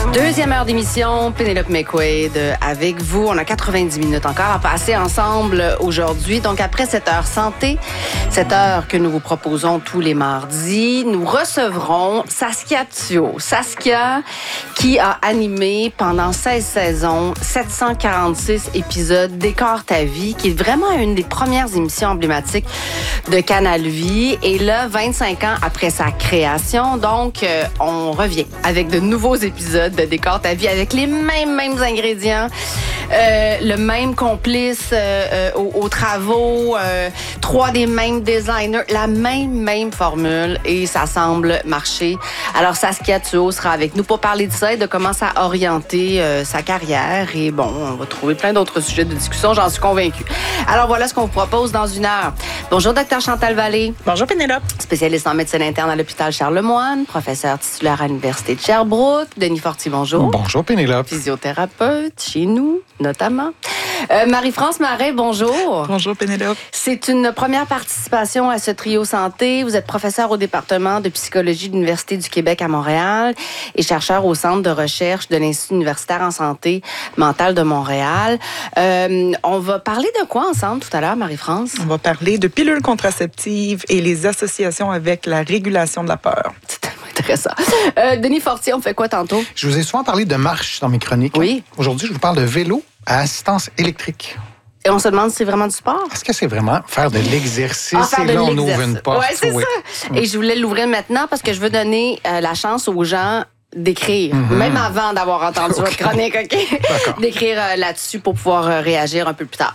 Deuxième heure d'émission, Pénélope McQuaid avec vous. On a 90 minutes encore à passer ensemble aujourd'hui. Donc, après cette heure santé, cette heure que nous vous proposons tous les mardis, nous recevrons Saskia Thuot. Saskia, qui a animé pendant 16 saisons, 746 épisodes Décore ta vie, qui est vraiment une des premières émissions emblématiques de Canal Vie. Et là, 25 ans après sa création, donc, on revient avec de nouveaux épisodes de Décore ta vie avec les mêmes ingrédients, le même complice aux travaux, 3 des mêmes designers, la même formule et ça semble marcher. Alors Saskia Thuot sera avec nous pour parler de ça et de comment ça a orienté sa carrière et bon, on va trouver plein d'autres sujets de discussion, j'en suis convaincue. Alors voilà ce qu'on vous propose dans une heure. Bonjour Dr Chantal Vallée. Bonjour Pénélope. Spécialiste en médecine interne à l'hôpital Charlemagne, professeur titulaire à l'Université de Sherbrooke. Denis Fortier, bonjour. Bonjour Pénélope. Physiothérapeute chez nous, notamment. Marie-France Marais, bonjour. Bonjour Pénélope. C'est une première participation à ce trio santé. Vous êtes professeur au département de psychologie de l'Université du Québec à Montréal et chercheur au centre de recherche de l'Institut universitaire en santé mentale de Montréal. On va parler de quoi ensemble tout à l'heure, Marie-France? On va parler de pilules contraceptives et les associations avec la régulation de la peur. C'est tellement intéressant. Denis Fortier, on fait quoi tantôt? Je vous ai souvent parlé de marche dans mes chroniques. Oui. Aujourd'hui, je vous parle de vélo à assistance électrique. Et on se demande si c'est vraiment du sport? Est-ce que c'est vraiment faire de l'exercice faire et de là, on l'exercice. ouvre une porte? Ouais, c'est ça. Et je voulais l'ouvrir maintenant parce que je veux donner la chance aux gens d'écrire, même avant d'avoir entendu votre chronique, OK? D'écrire là-dessus pour pouvoir réagir un peu plus tard.